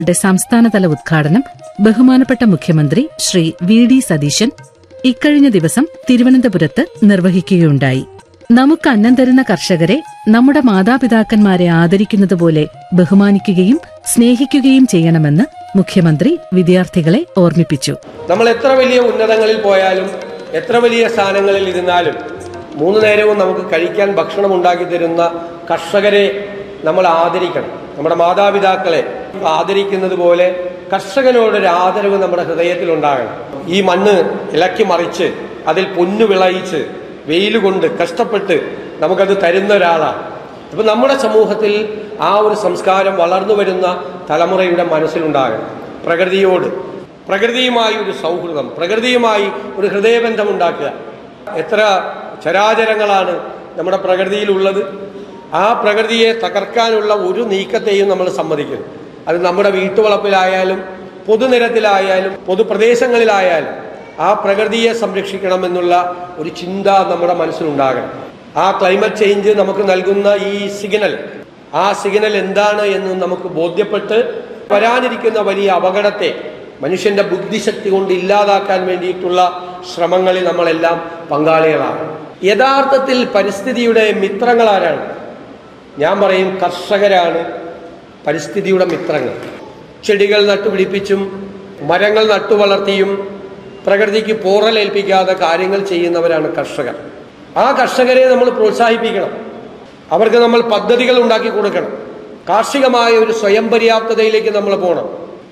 യുടെ സംസ്ഥാനതല ഉദ്ഘാടനം ബഹുമാനപ്പെട്ട മുഖ്യമന്ത്രി ശ്രീ വി.ഡി. സതീശൻ ഇക്കഴിഞ്ഞ ദിവസം തിരുവനന്തപുരത്ത് നിർവഹിക്കുകയുണ്ടായി. നമുക്ക് അന്നം തരുന്ന കർഷകരെ നമ്മുടെ മാതാപിതാക്കന്മാരെ ആദരിക്കുന്നതുപോലെ ബഹുമാനിക്കുകയും സ്നേഹിക്കുകയും ചെയ്യണമെന്ന് മുഖ്യമന്ത്രി വിദ്യാർത്ഥികളെ ഓർമ്മിപ്പിച്ചു. നമ്മൾ എത്ര വലിയ ഉന്നതങ്ങളിൽ പോയാലും എത്ര വലിയ സ്ഥാനങ്ങളിൽ ഇരുന്നാലും 3 നേരവും നമുക്ക് കഴിക്കാൻ ഭക്ഷണം ഉണ്ടാക്കി തരുന്ന കർഷകരെ നമ്മൾ ആദരിക്കണം. നമ്മുടെ മാതാപിതാക്കളെ ആദരിക്കുന്നത് പോലെ കർഷകനോടൊരു ആദരവ് നമ്മുടെ ഹൃദയത്തിൽ ഉണ്ടാകണം. ഈ മണ്ണ് ഇളക്കി മറിച്ച് അതിൽ പൊന്നു വിളയിച്ച് വെയിലുകൊണ്ട് കഷ്ടപ്പെട്ട് നമുക്കത് തരുന്ന ഒരാളാണ്. അപ്പം നമ്മുടെ സമൂഹത്തിൽ ആ ഒരു സംസ്കാരം വളർന്നു വരുന്ന തലമുറയുടെ മനസ്സിലുണ്ടാകണം. പ്രകൃതിയുമായി ഒരു സൗഹൃദം, പ്രകൃതിയുമായി ഒരു ഹൃദയബന്ധം ഉണ്ടാക്കുക. എത്ര ചരാചരങ്ങളാണ് നമ്മുടെ പ്രകൃതിയിലുള്ളത്. ആ പ്രകൃതിയെ തകർക്കാനുള്ള ഒരു നീക്കത്തെയും നമ്മൾ സമ്മതിക്കുന്നു. അത് നമ്മുടെ വീട്ടുവളപ്പിലായാലും പൊതുനിരത്തിലായാലും പൊതുപ്രദേശങ്ങളിലായാലും ആ പ്രകൃതിയെ സംരക്ഷിക്കണമെന്നുള്ള ഒരു ചിന്ത നമ്മുടെ മനസ്സിലുണ്ടാകണം. ആ ക്ലൈമറ്റ് ചേഞ്ച് നമുക്ക് നൽകുന്ന ഈ ആ സിഗ്നൽ എന്താണ് എന്ന് നമുക്ക് ബോധ്യപ്പെട്ട് വരാനിരിക്കുന്ന വലിയ അപകടത്തെ മനുഷ്യന്റെ ബുദ്ധിശക്തി കൊണ്ട് ഇല്ലാതാക്കാൻ വേണ്ടിയിട്ടുള്ള ശ്രമങ്ങളിൽ നമ്മളെല്ലാം പങ്കാളികളാണ്. യഥാർത്ഥത്തിൽ പരിസ്ഥിതിയുടെ മിത്രങ്ങളാരാണ്? ഞാൻ പറയും കർഷകരാണ് പരിസ്ഥിതിയുടെ മിത്രങ്ങൾ. ചെടികൾ നട്ടുപിടിപ്പിച്ചും മരങ്ങൾ നട്ടുവളർത്തിയും പ്രകൃതിക്ക് പോറലേൽപ്പിക്കാതെ കാര്യങ്ങൾ ചെയ്യുന്നവരാണ് കർഷകർ. ആ കർഷകരെ നമ്മൾ പ്രോത്സാഹിപ്പിക്കണം. അവർക്ക് നമ്മൾ പദ്ധതികൾ ഉണ്ടാക്കി കൊടുക്കണം. കാർഷികമായ ഒരു സ്വയം പര്യാപ്തതയിലേക്ക് നമ്മൾ പോകണം.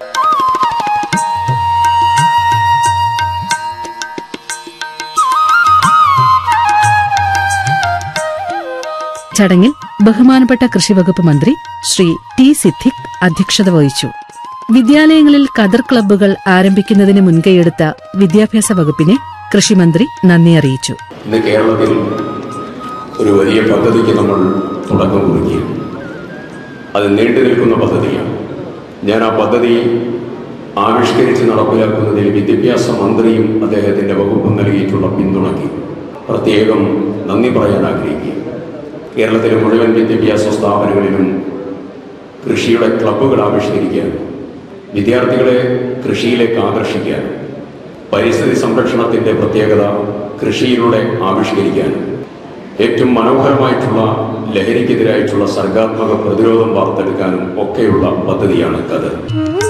ചടങ്ങിൽ ബഹുമാനപ്പെട്ട കൃഷിവകുപ്പ് മന്ത്രി ശ്രീ ടി. സിദ്ദിഖ് അധ്യക്ഷത വഹിച്ചു. വിദ്യാലയങ്ങളിൽ ഖദർ ക്ലബ്ബുകൾ ആരംഭിക്കുന്നതിന് മുൻകൈയെടുത്ത വിദ്യാഭ്യാസ വകുപ്പിനെ കൃഷിമന്ത്രി നന്ദി അറിയിച്ചു. ഇന്ന് കേരളത്തിൽ ഒരു വലിയ പദ്ധതിക്ക് നമ്മൾ തുടക്കം കുറിക്കുക. അത് നീണ്ടു നിൽക്കുന്ന പദ്ധതിയാണ്. ഞാൻ ആ പദ്ധതി ആവിഷ്കരിച്ച് നടപ്പിലാക്കുന്നതിൽ വിദ്യാഭ്യാസ മന്ത്രിയും അദ്ദേഹത്തിന്റെ വകുപ്പും നൽകിയിട്ടുള്ള പിന്തുണയ്ക്ക് പ്രത്യേകം നന്ദി പറയാൻ ആഗ്രഹിക്കുക. കേരളത്തിലെ മുഴുവൻ വിദ്യാഭ്യാസ സ്ഥാപനങ്ങളിലും കൃഷിയുടെ ക്ലബ്ബുകൾ ആവിഷ്കരിക്കാൻ, വിദ്യാർത്ഥികളെ കൃഷിയിലേക്ക് ആകർഷിക്കാൻ, പരിസ്ഥിതി സംരക്ഷണത്തിന്റെ പ്രത്യേകത കൃഷിയിലൂടെ ആവിഷ്കരിക്കാൻ, ഏറ്റവും മനോഹരമായിട്ടുള്ള ലഹരിക്കെതിരായിട്ടുള്ള സർഗാത്മക പ്രതിരോധം വാർത്തെടുക്കാനും ഒക്കെയുള്ള പദ്ധതിയാണ് ഖദർ.